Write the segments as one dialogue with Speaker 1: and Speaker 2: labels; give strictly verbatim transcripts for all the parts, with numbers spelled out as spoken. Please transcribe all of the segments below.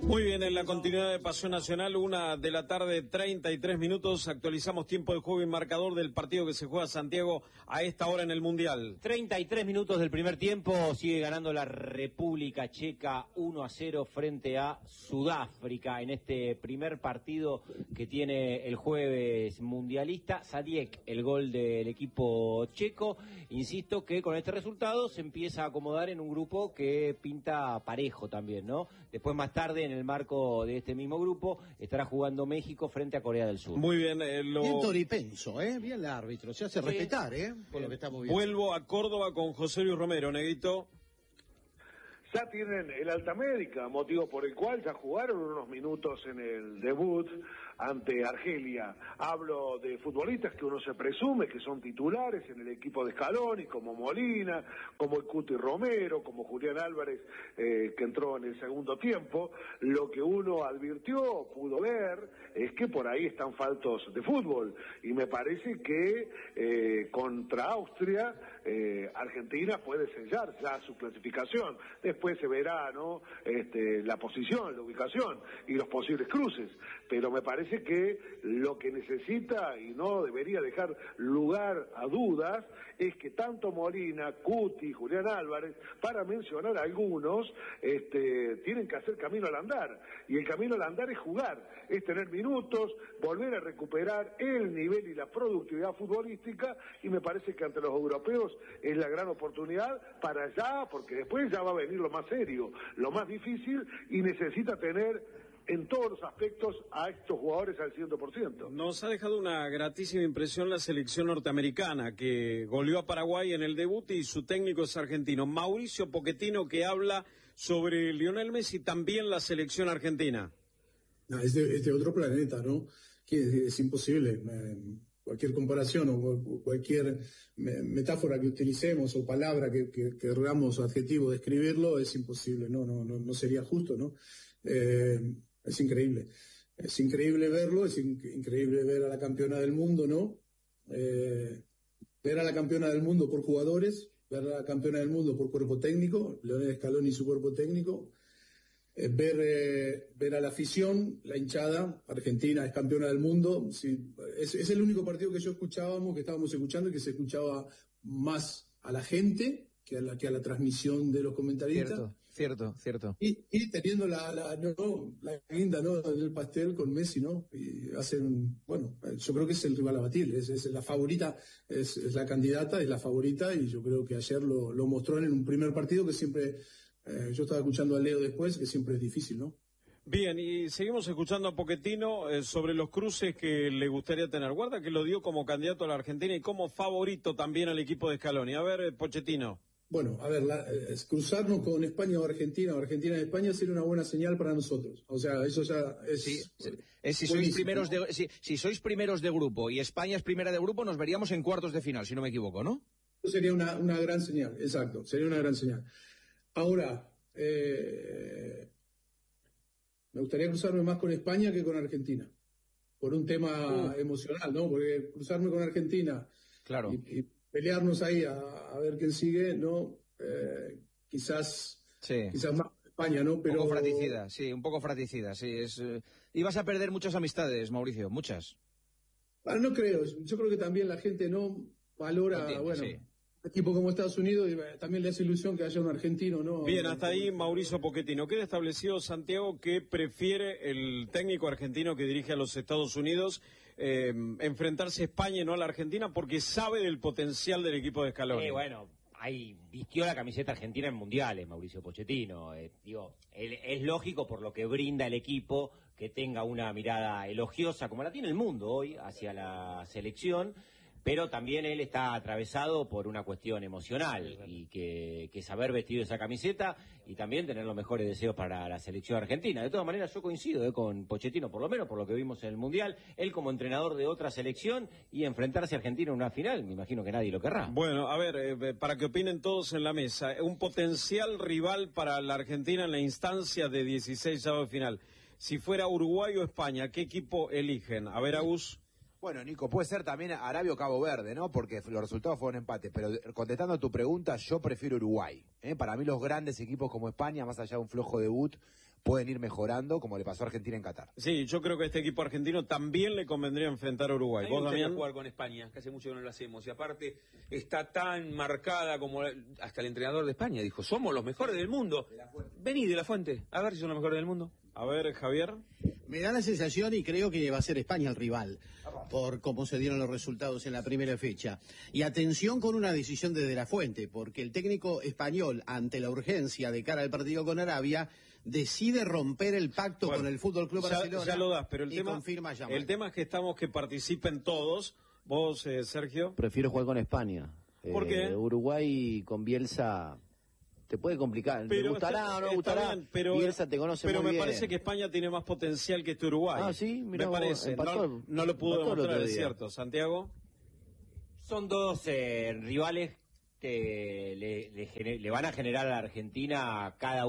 Speaker 1: Muy bien, en la continuidad de Pasión Nacional, una de la tarde, treinta y tres minutos, actualizamos tiempo de juego y marcador del partido que se juega Santiago a esta hora en el Mundial.
Speaker 2: treinta y tres minutos del primer tiempo, sigue ganando la República Checa uno a cero frente a Sudáfrica en este primer partido que tiene el jueves mundialista. Sadiek, el gol del equipo checo. Insisto que con este resultado se empieza a acomodar en un grupo que pinta parejo también, ¿no? Después más tarde, en el marco de este mismo grupo, estará jugando México frente a Corea del Sur.
Speaker 1: Muy bien. Eh, lo...
Speaker 3: Bien Toripenso, ¿eh? Bien el árbitro, se hace sí. respetar, ¿eh? Por lo que estamos viendo.
Speaker 1: Vuelvo a Córdoba con José Luis Romero, Negrito.
Speaker 4: Ya tienen el alta médica, motivo por el cual ya jugaron unos minutos en el debut ante Argelia. Hablo de futbolistas que uno se presume que son titulares en el equipo de Scaloni, como Molina, como el Cuti Romero, como Julián Álvarez, eh, que entró en el segundo tiempo. Lo que uno advirtió, pudo ver, es que por ahí están faltos de fútbol. Y me parece que eh, contra Austria, eh, Argentina puede sellar ya su clasificación. Después se verá, ¿no? Este, la posición, la ubicación y los posibles cruces. Pero me parece que lo que necesita y no debería dejar lugar a dudas es que tanto Molina, Cuti, Julián Álvarez, para mencionar algunos, este, tienen que hacer camino al andar. Y el camino al andar es jugar, es tener minutos, volver a recuperar el nivel y la productividad futbolística, y me parece que ante los europeos es la gran oportunidad para allá, porque después ya va a venir lo más serio, lo más difícil, y necesita tener en todos los aspectos a estos jugadores al cien por ciento.
Speaker 1: Nos ha dejado una gratísima impresión la selección norteamericana, que goleó a Paraguay en el debut y su técnico es argentino. Mauricio Pochettino, que habla sobre Lionel Messi, también la selección argentina.
Speaker 5: No, es, de, es de otro planeta, ¿no? Que es, es imposible. Eh, cualquier comparación o cualquier metáfora que utilicemos o palabra que, que, que queramos o adjetivo describirlo es imposible, no, no, no, no sería justo, ¿no? Eh, es increíble, es increíble verlo, es in- increíble ver a la campeona del mundo, ¿no? Eh, ver a la campeona del mundo por jugadores, ver a la campeona del mundo por cuerpo técnico, Lionel Scaloni y su cuerpo técnico. Eh, ver eh, ver a la afición, la hinchada, Argentina es campeona del mundo, sí, es, es el único partido que yo escuchábamos, que estábamos escuchando y que se escuchaba más a la gente que a la, que a la transmisión de los comentaristas.
Speaker 6: Cierto, cierto, cierto.
Speaker 5: Y, y teniendo la, la, no, la guinda, ¿no?, del pastel con Messi, ¿no? Y hacen, bueno, yo creo que es el rival a batir, es, es la favorita, es, es la candidata, es la favorita, y yo creo que ayer lo, lo mostró en un primer partido que siempre... Eh, yo estaba escuchando a Leo después, que siempre es difícil, ¿no?
Speaker 1: Bien, y seguimos escuchando a Pochettino eh, sobre los cruces que le gustaría tener. Guarda que lo dio como candidato a la Argentina y como favorito también al equipo de Scaloni. A ver, eh, Pochettino.
Speaker 5: Bueno, a ver, la, eh, cruzarnos con España o Argentina, o Argentina y España sería una buena señal para nosotros. O sea, eso ya es...
Speaker 6: Sí, es si, sois primeros de, si, si sois primeros de grupo y España es primera de grupo, nos veríamos en cuartos de final, si no me equivoco, ¿no?
Speaker 5: Eso sería una, una gran señal, exacto, sería una gran señal. Ahora, eh, me gustaría cruzarme más con España que con Argentina, por un tema uh. emocional, ¿no? Porque cruzarme con Argentina,
Speaker 6: claro,
Speaker 5: y, y pelearnos ahí a, a ver quién sigue, ¿no? Eh, quizás,
Speaker 6: sí.
Speaker 5: quizás más España, ¿no? Pero...
Speaker 6: Un poco fratricida, sí, un poco fratricida, sí. Es, eh, y vas a perder muchas amistades, Mauricio, muchas.
Speaker 5: Bueno, no creo, yo creo que también la gente no valora, Entiendo, bueno... Sí. Equipo como Estados Unidos, y también le hace ilusión que haya un argentino, ¿no?
Speaker 1: Bien, hasta ahí Mauricio Pochettino. Queda establecido, Santiago, que prefiere el técnico argentino que dirige a los Estados Unidos eh, enfrentarse a España y no a la Argentina, porque sabe del potencial del equipo de Scaloni.
Speaker 2: Eh, bueno, ahí vistió la camiseta argentina en mundiales, Mauricio Pochettino. Eh, digo, él, es lógico por lo que brinda el equipo que tenga una mirada elogiosa, como la tiene el mundo hoy, hacia la selección. Pero también él está atravesado por una cuestión emocional y que, que saber vestir esa camiseta y también tener los mejores deseos para la selección argentina. De todas maneras, yo coincido eh, con Pochettino, por lo menos por lo que vimos en el Mundial, él como entrenador de otra selección y enfrentarse a Argentina en una final, me imagino que nadie lo querrá.
Speaker 1: Bueno, a ver, eh, para que opinen todos en la mesa, un potencial rival para la Argentina en la instancia de dieciséis de final. Si fuera Uruguay o España, ¿qué equipo eligen? A ver, Agus.
Speaker 7: Bueno, Nico, puede ser también Arabia o Cabo Verde, ¿no? Porque los resultados fueron empate. Pero contestando a tu pregunta, yo prefiero Uruguay, ¿eh? Para mí los grandes equipos como España, más allá de un flojo debut, pueden ir mejorando, como le pasó a Argentina en Qatar.
Speaker 1: Sí, yo creo que a este equipo argentino también le convendría enfrentar a Uruguay.
Speaker 8: A mí me
Speaker 1: ¿Vos,
Speaker 8: gustaría
Speaker 1: Damián?
Speaker 8: jugar con España, que hace mucho que no lo hacemos. Y aparte, está tan marcada como la- hasta el entrenador de España dijo, somos los mejores del mundo. Vení de la fuente, a ver si son los mejores del mundo.
Speaker 1: A ver, Javier.
Speaker 3: Me da la sensación y creo que va a ser España el rival, por cómo se dieron los resultados en la primera fecha. Y atención con una decisión de De la Fuente, porque el técnico español, ante la urgencia de cara al partido con Arabia, decide romper el pacto
Speaker 1: Bueno,
Speaker 3: con el Fútbol Club
Speaker 1: ya,
Speaker 3: Barcelona.
Speaker 1: ya lo das, pero el
Speaker 3: y
Speaker 1: tema,
Speaker 3: confirma a Yamal.
Speaker 1: el tema es que estamos que participen todos. Vos, eh, Sergio.
Speaker 9: Prefiero jugar con España.
Speaker 1: ¿Por qué?
Speaker 9: Eh, Uruguay con Bielsa te puede complicar.
Speaker 1: Pero
Speaker 9: ¿Te gustará
Speaker 1: está-
Speaker 9: o no
Speaker 1: está
Speaker 9: gustará?
Speaker 1: bien, pero-
Speaker 9: Bielsa te conoce
Speaker 1: Pero
Speaker 9: muy
Speaker 1: me
Speaker 9: bien.
Speaker 1: parece que España tiene más potencial que este Uruguay.
Speaker 9: Ah, sí, mirá
Speaker 1: me
Speaker 9: vos,
Speaker 1: parece.
Speaker 9: empató-
Speaker 1: no, no lo pudo
Speaker 9: empató el
Speaker 1: demostrar,
Speaker 9: otro
Speaker 1: es
Speaker 9: día.
Speaker 1: cierto. Santiago.
Speaker 2: Son dos eh, rivales que le, le gener- le van a generar a la Argentina cada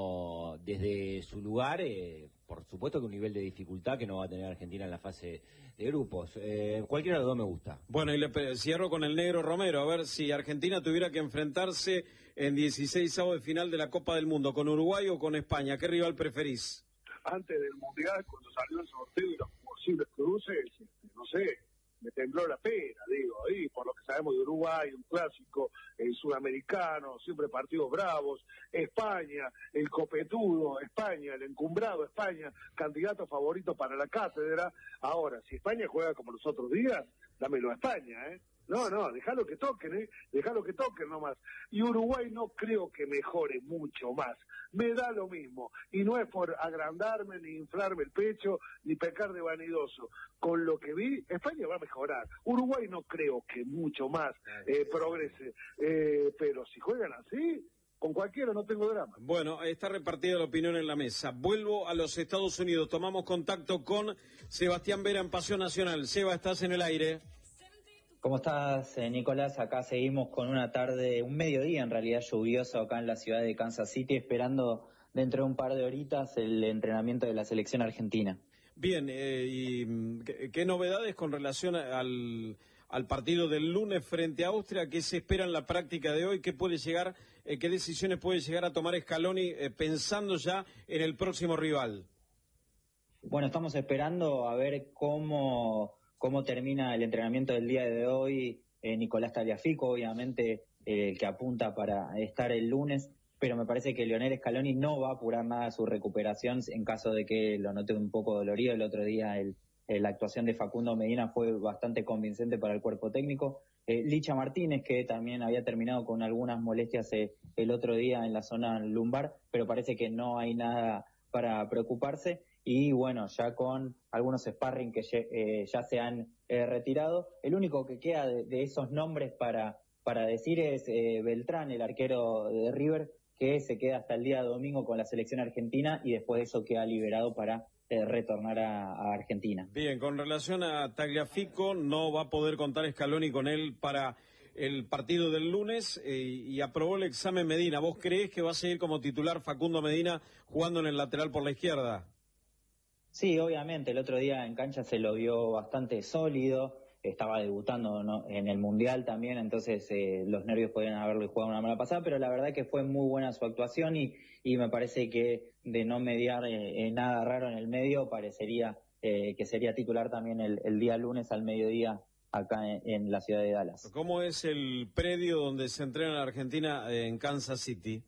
Speaker 2: uno desde su lugar, eh, por supuesto que un nivel de dificultad que no va a tener Argentina en la fase de grupos. Eh, cualquiera de los dos me gusta.
Speaker 1: Bueno, y le pe- cierro con el negro Romero. A ver si Argentina tuviera que enfrentarse en dieciseisavos de final de la Copa del Mundo, ¿con Uruguay o con España? ¿Qué rival preferís?
Speaker 4: Antes del Mundial, cuando salió el sorteo y los posibles cruces, este, no sé, me tembló la pena, digo, ahí, por lo que sabemos de Uruguay, un clásico, el sudamericano, siempre partidos bravos, España, el copetudo, España, el encumbrado España, candidato favorito para la cátedra. Ahora, si España juega como los otros días, dámelo a España, ¿eh? No, no, déjalo que toquen, ¿eh? Déjalo que toquen nomás. Y Uruguay no creo que mejore mucho más. Me da lo mismo. Y no es por agrandarme, ni inflarme el pecho, ni pecar de vanidoso. Con lo que vi, España va a mejorar. Uruguay no creo que mucho más eh, progrese. Eh, pero si juegan así, con cualquiera no tengo drama.
Speaker 1: Bueno, está repartida la opinión en la mesa. Vuelvo a los Estados Unidos. Tomamos contacto con Sebastián Vera en Pasión Nacional. Seba, estás en el aire.
Speaker 10: ¿Cómo estás, eh, Nicolás? Acá seguimos con una tarde, un mediodía en realidad lluvioso acá en la ciudad de Kansas City, esperando dentro de un par de horitas el entrenamiento de la selección argentina.
Speaker 1: Bien, eh, ¿y mm, qué, qué novedades con relación al, al partido del lunes frente a Austria? ¿Qué se espera en la práctica de hoy? ¿Qué puede llegar, eh, qué decisiones puede llegar a tomar Scaloni eh, pensando ya en el próximo rival?
Speaker 10: Bueno, estamos esperando a ver cómo, cómo termina el entrenamiento del día de hoy. Eh, Nicolás Tagliafico, obviamente, eh, el que apunta para estar el lunes, pero me parece que Lionel Scaloni no va a apurar nada su recuperación en caso de que lo note un poco dolorido. El otro día el, el, la actuación de Facundo Medina fue bastante convincente para el cuerpo técnico. Eh, Licha Martínez, que también había terminado con algunas molestias eh, el otro día en la zona lumbar, pero parece que no hay nada para preocuparse. Y bueno, ya con algunos sparring que eh, ya se han eh, retirado, el único que queda de, de esos nombres para, para decir es eh, Beltrán, el arquero de River, que se queda hasta el día domingo con la selección argentina y después de eso queda liberado para eh, retornar a, a Argentina.
Speaker 1: Bien, con relación a Tagliafico, no va a poder contar Scaloni con él para el partido del lunes eh, y aprobó el examen Medina. ¿Vos creés que va a seguir como titular Facundo Medina jugando en el lateral por la izquierda?
Speaker 10: Sí, obviamente, el otro día en cancha se lo vio bastante sólido, estaba debutando, ¿no?, en el Mundial también, entonces eh, los nervios podían haberle jugado una mala pasada, pero la verdad que fue muy buena su actuación y, y me parece que de no mediar eh, nada raro en el medio, parecería eh, que sería titular también el, el día lunes al mediodía acá en, en la ciudad de Dallas.
Speaker 1: ¿Cómo es el predio donde se entrena la Argentina en Kansas City?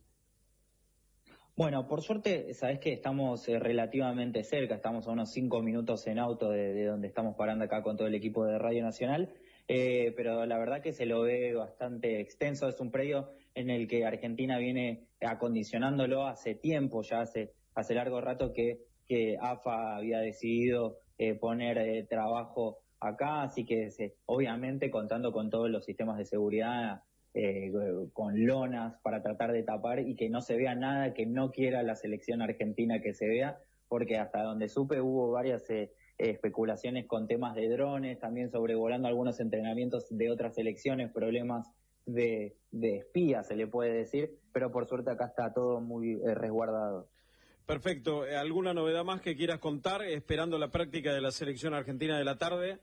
Speaker 10: Bueno, por suerte, sabés que estamos eh, relativamente cerca, estamos a unos cinco minutos en auto de, de donde estamos parando acá con todo el equipo de Radio Nacional, eh, pero la verdad que se lo ve bastante extenso, es un predio en el que Argentina viene acondicionándolo hace tiempo, ya hace, hace largo rato que, que A F A había decidido eh, poner eh, trabajo acá, así que se, obviamente contando con todos los sistemas de seguridad, Eh, con lonas para tratar de tapar y que no se vea nada que no quiera la selección argentina que se vea, porque hasta donde supe hubo varias eh, especulaciones con temas de drones, también sobrevolando algunos entrenamientos de otras selecciones, problemas de, de espía se le puede decir, pero por suerte acá está todo muy eh, resguardado.
Speaker 1: Perfecto. ¿Alguna novedad más que quieras contar esperando la práctica de la selección argentina de la tarde?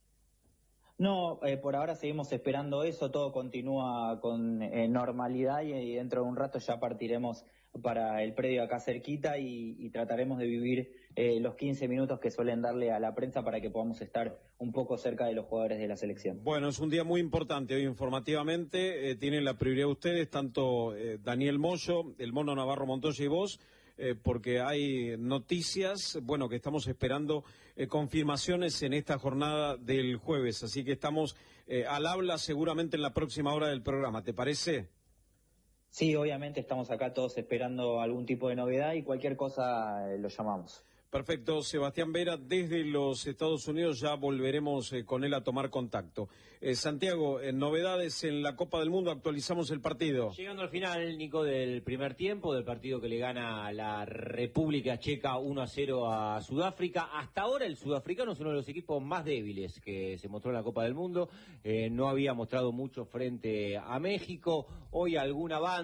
Speaker 10: No, eh, por ahora seguimos esperando eso, todo continúa con eh, normalidad y, y dentro de un rato ya partiremos para el predio acá cerquita y, y trataremos de vivir eh, los quince minutos que suelen darle a la prensa para que podamos estar un poco cerca de los jugadores de la selección.
Speaker 1: Bueno, es un día muy importante hoy informativamente, eh, tienen la prioridad ustedes, tanto eh, Daniel Moyo, el Mono Navarro Montoya y vos, eh, porque hay noticias, bueno, que estamos esperando eh, confirmaciones en esta jornada del jueves, así que estamos eh, al habla seguramente en la próxima hora del programa, ¿te parece?
Speaker 10: Sí, obviamente estamos acá todos esperando algún tipo de novedad y cualquier cosa eh, lo llamamos.
Speaker 1: Perfecto, Sebastián Vera, desde los Estados Unidos ya volveremos eh, con él a tomar contacto. Eh, Santiago, eh, novedades en la Copa del Mundo, actualizamos el partido.
Speaker 2: Llegando al final, Nico, del primer tiempo, del partido que le gana la República Checa uno a cero a Sudáfrica. Hasta ahora el sudafricano es uno de los equipos más débiles que se mostró en la Copa del Mundo. Eh, no había mostrado mucho frente a México. Hoy alguna banda